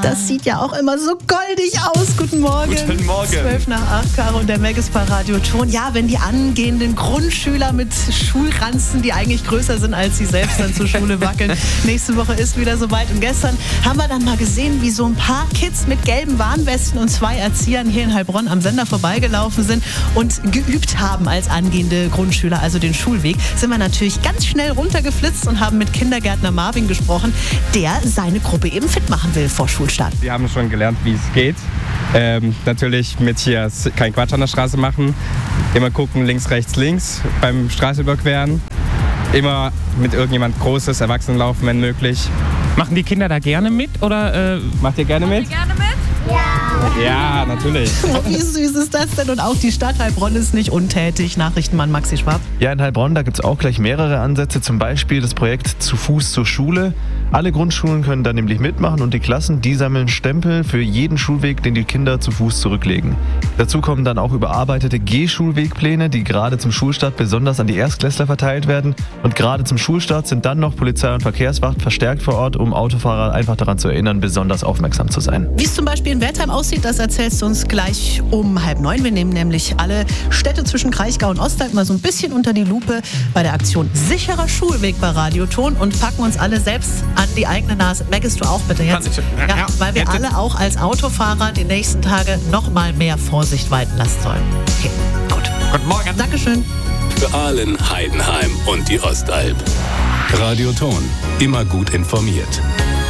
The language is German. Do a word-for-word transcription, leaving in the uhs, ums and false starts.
Das sieht ja auch immer so goldig aus. Guten Morgen. Guten Morgen. zwölf nach acht, Caro und der Megis bei Radio Ton. Ja, wenn die angehenden Grundschüler mit Schulranzen, die eigentlich größer sind als sie selbst, dann zur Schule wackeln. Nächste Woche ist wieder soweit. Und gestern haben wir dann mal gesehen, wie so ein paar Kids mit gelben Warnwesten und zwei Erziehern hier in Heilbronn am Sender vorbeigelaufen sind und geübt haben als angehende Grundschüler, also den Schulweg. Sind wir natürlich ganz schnell runtergeflitzt und haben mit Kindergärtner Marvin gesprochen, der seine Gruppe eben fit machen will vor Schulstart. Wir haben schon gelernt, wie es geht. Ähm, natürlich mit hier kein Quatsch an der Straße machen. Immer gucken, links, rechts, links beim Straße überqueren. Immer mit irgendjemand Großes, Erwachsenen laufen, wenn möglich. Machen die Kinder da gerne mit? Oder, äh, Macht ihr gerne mit? Macht ihr gerne mit? Ja, natürlich. Oh, wie süß ist das denn? Und auch die Stadt Heilbronn ist nicht untätig. Nachrichtenmann Maxi Schwab. Ja, in Heilbronn, da gibt es auch gleich mehrere Ansätze. Zum Beispiel das Projekt Zu Fuß zur Schule. Alle Grundschulen können da nämlich mitmachen und die Klassen, die sammeln Stempel für jeden Schulweg, den die Kinder zu Fuß zurücklegen. Dazu kommen dann auch überarbeitete Gehschulwegpläne, die gerade zum Schulstart besonders an die Erstklässler verteilt werden. Und gerade zum Schulstart sind dann noch Polizei und Verkehrswacht verstärkt vor Ort, um Autofahrer einfach daran zu erinnern, besonders aufmerksam zu sein. Wie es zum Beispiel in Wertheim aussieht, das erzählst du uns gleich um halb neun. Wir nehmen nämlich alle Städte zwischen Kraichgau und Ostwald mal so ein bisschen unter die Lupe bei der Aktion Sicherer Schulweg bei Radio Ton und packen uns alle selbst an die eigene Nase. Merkst du auch bitte jetzt? Ja, weil wir alle auch als Autofahrer die nächsten Tage noch mal mehr Vorsicht walten lassen sollen. Okay, gut. Guten Morgen. Dankeschön. Für Aalen, Heidenheim und die Ostalb. Radio Ton. Immer gut informiert.